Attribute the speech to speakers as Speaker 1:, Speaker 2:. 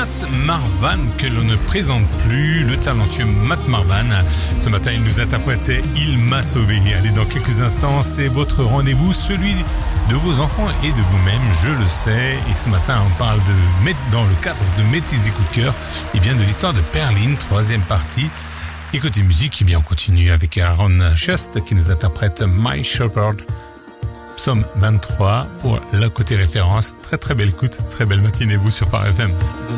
Speaker 1: Matt Marvan, que l'on ne présente plus, le talentueux Matt Marvan. Ce matin, il nous interprétait « Il m'a sauvé ». Allez, dans quelques instants, c'est votre rendez-vous, celui de vos enfants et de vous-même, je le sais. Et ce matin, on parle dans le cadre de mes petits coups de cœur, et bien de l'histoire de Perline, troisième partie. Et côté musique, eh bien, on continue avec Aaron Shust qui nous interprète My Shepherd. Psaume 23 pour le côté référence. Très très belle écoute, très belle matinée vous sur Phare FM.